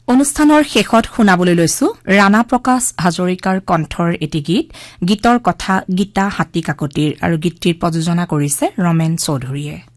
অনুষ্ঠানৰ শেষত শুনাবলৈ লৈছো ৰাণা প্ৰকাশ হাজৰিকাৰ কণ্ঠৰ এটি গীতৰ কথা গীতা হাতী কাকতিৰ আৰু গীতটিৰ প্ৰযোজনা কৰিছে ৰমেন চৌধুৰীয়ে।